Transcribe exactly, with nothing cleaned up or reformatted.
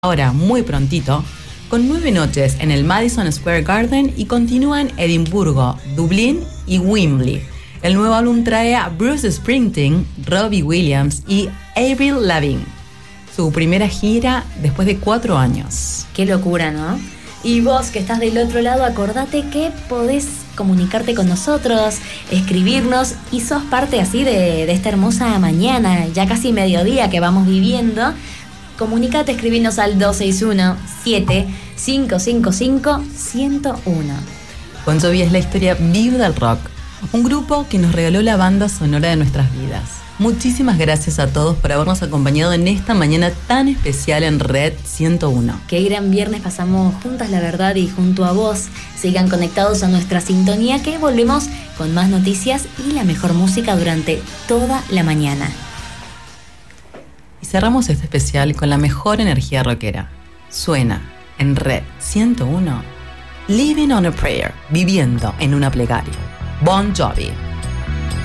ahora muy prontito, con nueve noches en el Madison Square Garden y continúa en Edimburgo, Dublín y Wembley. El nuevo álbum trae a Bruce Springsteen, Robbie Williams y Avril Lavigne. Su primera gira después de cuatro años. Qué locura, ¿no? Y vos que estás del otro lado, acordate que podés comunicarte con nosotros, escribirnos y sos parte así de, de esta hermosa mañana, ya casi mediodía que vamos viviendo. Comunicate, escribinos al dos seis uno, siete cinco cinco cinco, uno cero uno. Bon Jovi es la historia viva del rock, un grupo que nos regaló la banda sonora de nuestras vidas. Muchísimas gracias a todos por habernos acompañado en esta mañana tan especial en Red ciento uno. Qué gran viernes pasamos juntas, la verdad, y junto a vos. Sigan conectados a nuestra sintonía, que volvemos con más noticias y la mejor música durante toda la mañana. Y cerramos este especial con la mejor energía rockera. Suena en Red ciento uno, Living on a Prayer, viviendo en una plegaria. Bon Jovi.